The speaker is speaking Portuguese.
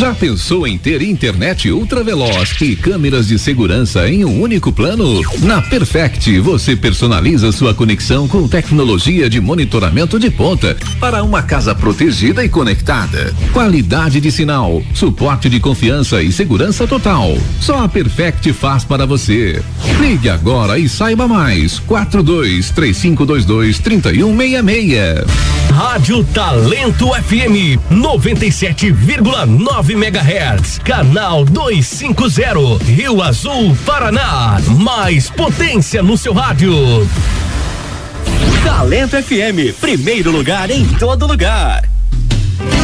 Já pensou em ter internet ultra veloz e câmeras de segurança em um único plano? Na Perfect, você personaliza sua conexão com tecnologia de monitoramento de ponta para uma casa protegida e conectada. Qualidade de sinal, suporte de confiança e segurança total. Só a Perfect faz para você. Ligue agora e saiba mais. 4235223166. Rádio Talento FM 97,9 MHz, canal 250, Rio Azul, Paraná. Mais potência no seu rádio. Talento FM, primeiro lugar em todo lugar.